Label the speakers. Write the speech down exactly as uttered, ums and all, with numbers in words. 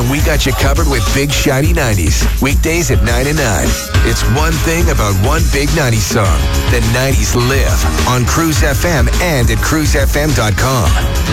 Speaker 1: and we got you covered with Big Shiny nineties. Weekdays at nine and nine. It's one thing about one big nineties song. The nineties live on Cruise F M and at cruise f m dot com.